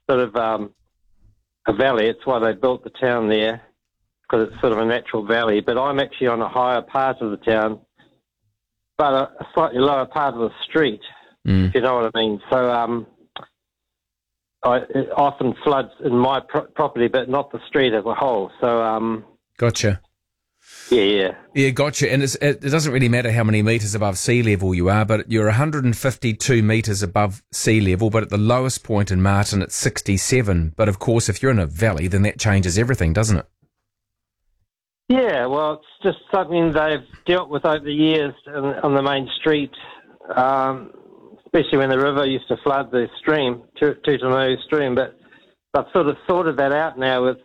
sort of a valley. It's why they built the town there, because it's sort of a natural valley. But I'm actually on a higher part of the town, but a slightly lower part of the street, if you know what I mean. So it often floods in my property, but not the street as a whole. So Gotcha. Yeah, gotcha. And it doesn't really matter how many metres above sea level you are, but you're 152 metres above sea level, but at the lowest point in Martin, it's 67. But of course, if you're in a valley, then that changes everything, doesn't it? Yeah, well, it's just something they've dealt with over the years on the main street, especially when the river used to flood the stream, Tutanui stream. But I've sort of sorted that out now with,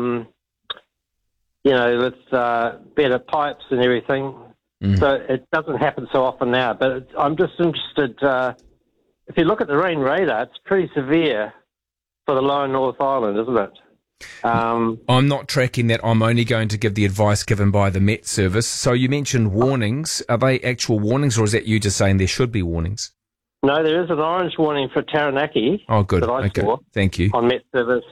with better pipes and everything. So it doesn't happen so often now. But I'm just interested, if you look at the rain radar, it's pretty severe for the lower North Island, isn't it? I'm not tracking that. I'm only going to give the advice given by the Met Service. So you mentioned warnings. Are they actual warnings, or is that you just saying there should be warnings? No, there is an orange warning for Taranaki. Oh, good. That I saw. Thank you. On Met Service.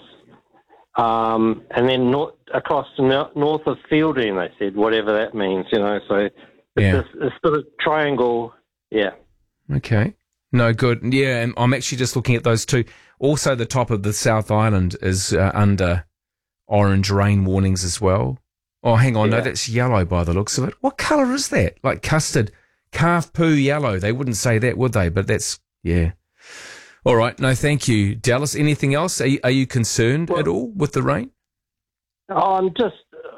And then across the north of Fielding, they said, whatever that means, So it's this sort of triangle, yeah. Okay. No, good. Yeah, and I'm actually just looking at those two. Also, the top of the South Island is under orange rain warnings as well. Oh, hang on. No, that's yellow by the looks of it. What colour is that? Like custard, calf poo yellow. They wouldn't say that, would they? But that's, yeah. All right. No, thank you. Dallas, anything else? Are you concerned at all with the rain? I'm just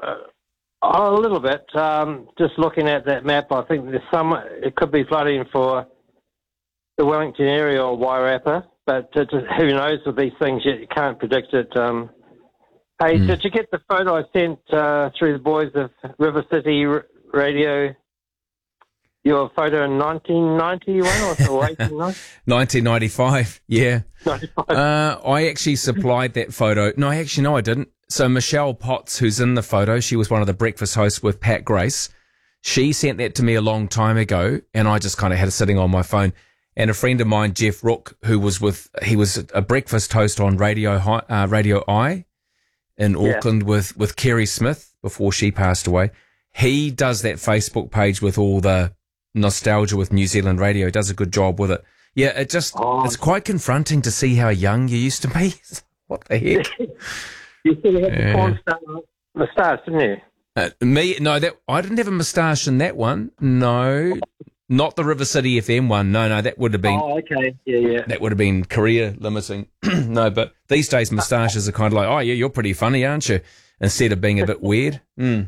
a little bit. Just looking at that map, I think it could be flooding for the Wellington area or Wairarapa, but who knows with these things, you can't predict it. Hey, did you get the photo I sent through the boys of River City Radio? Your photo in 1991 or 1890? 1995, yeah. 95. I actually supplied that photo. No, I didn't. So Michelle Potts, who's in the photo, she was one of the breakfast hosts with Pat Grace. She sent that to me a long time ago, and I just kind of had it sitting on my phone. And a friend of mine, Jeff Rook, he was a breakfast host on Radio I in Auckland with Kerry Smith before she passed away. He does that Facebook page with all the nostalgia with New Zealand radio. He does a good job with it. Yeah, it's quite confronting to see how young you used to be. What the heck? You still had the porn star moustache, didn't you? I didn't have a moustache in that one. No, not the River City FM one. No, that would have been. Oh, okay, yeah. That would have been career limiting. No, but these days moustaches are kind of like, oh yeah, you're pretty funny, aren't you? Instead of being a bit weird. Okay,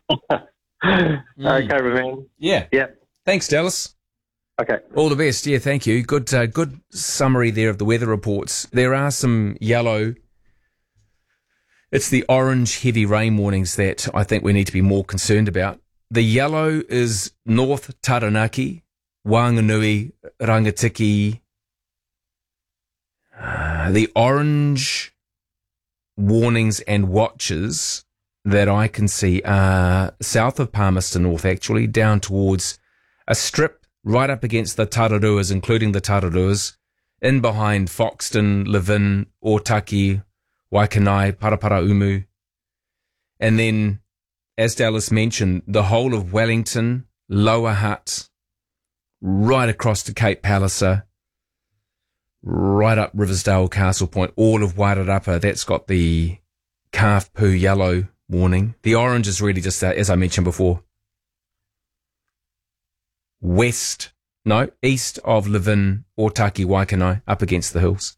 man. Yeah. Thanks, Dallas. Okay. All the best. Yeah, thank you. Good summary there of the weather reports. There are some yellow. It's the orange heavy rain warnings that I think we need to be more concerned about. The yellow is North Taranaki, Whanganui, Rangatiki. The orange warnings and watches that I can see are south of Palmerston North, actually, down towards a strip right up against the Tararuas, including the Tararuas, in behind Foxton, Levin, Otaki, Waikanai, Paraparaumu. And then, as Dallas mentioned, the whole of Wellington, Lower Hutt, right across to Cape Palliser, right up Riversdale, Castle Point, all of Wairarapa, that's got the calf poo yellow warning. The orange is really just, as I mentioned before, east of Levin, Otaki, Waikanai, up against the hills.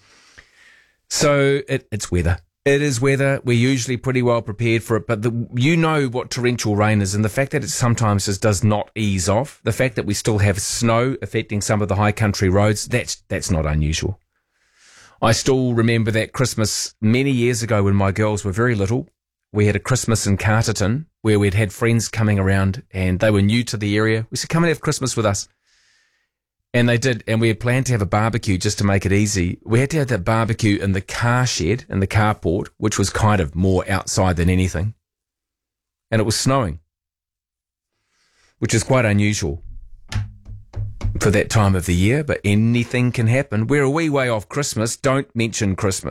So it's weather. It is weather. We're usually pretty well prepared for it, but you know what torrential rain is, and the fact that it sometimes just does not ease off, the fact that we still have snow affecting some of the high country roads, that's not unusual. I still remember that Christmas many years ago when my girls were very little. We had a Christmas in Carterton where we'd had friends coming around and they were new to the area. We said, come and have Christmas with us. And they did, and we had planned to have a barbecue just to make it easy. We had to have that barbecue in the car shed, in the carport, which was kind of more outside than anything. And it was snowing, which is quite unusual for that time of the year, but anything can happen. We're a wee way off Christmas. Don't mention Christmas.